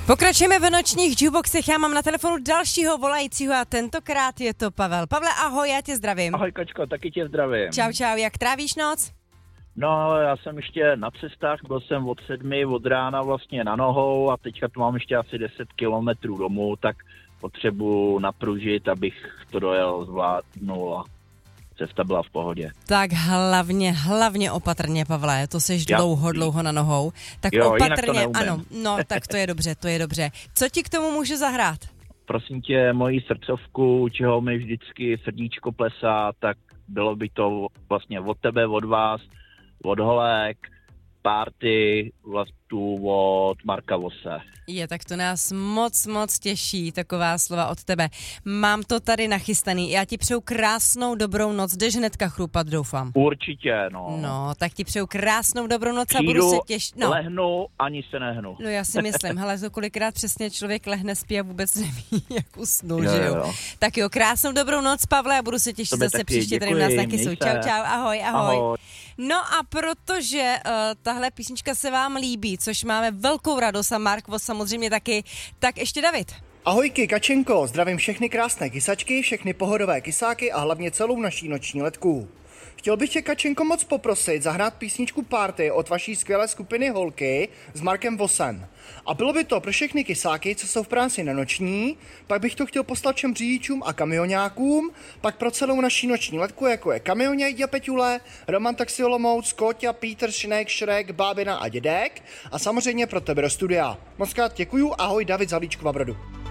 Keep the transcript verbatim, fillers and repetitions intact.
Pokračujeme v nočních jukeboxech, já mám na telefonu dalšího volajícího a tentokrát je to Pavel. Pavle, ahoj, já tě zdravím. Ahoj Kačko, taky tě zdravím. Čau, čau, jak trávíš noc? No, já jsem ještě na cestách, byl jsem od sedmi od rána vlastně na nohou a teďka tu mám ještě asi deset kilometrů domů, tak potřebuji napružit, abych to dojel, zvládnul a cesta byla v pohodě. Tak hlavně, hlavně opatrně, Pavle, to seš Já, dlouho, dlouho na nohou. Tak jo, opatrně, ano, no, tak to je dobře, to je dobře. Co ti k tomu můžu zahrát? Prosím tě, moji srdcovku, čeho mi vždycky srdíčko plesá, tak bylo by to vlastně od tebe, od vás, od holek, party, vlastně od Marka Vose. Je, tak to nás moc, moc těší, taková slova od tebe. Mám to tady nachystaný, já ti přeju krásnou dobrou noc, jdeš hnedka chrupat, doufám. Určitě, no. No, tak ti přeju krásnou dobrou noc Přijdu, a budu se těšit. No. lehnu, ani se nehnu. No já si myslím, hele, to kolikrát přesně člověk lehne, spí a vůbec neví, jak usnul, Jo, že jo. jo. Tak jo, krásnou dobrou noc, Pavle, a budu se těšit Tobě zase taky, příště, tady u děkuji, nás taky jsou. měj Čau, se. čau, ahoj, ahoj. Ahoj. No a protože uh, tahle písnička se vám líbí, což máme velkou radost a Mark Vos samozřejmě taky, tak ještě David. Ahojky, Kačenko, zdravím všechny krásné kysačky, všechny pohodové kysáky a hlavně celou naší noční letku. Chtěl bych tě, Kačenko, moc poprosit zahrát písničku Party od vaší skvělé skupiny Holky s Markem Vosem. A bylo by to pro všechny kysáky, co jsou v práci na noční, pak bych to chtěl poslat všem řidičům a kamionákům, pak pro celou naší noční letku, jako je Kamioně, Peťule, Roman Taxi Olomouc, Kóťa, Pítr, Šnek, Šrek, Bábina a Dědek a samozřejmě pro tebe do studia. Moc krát děkuju, ahoj, David z Havlíčkova Brodu.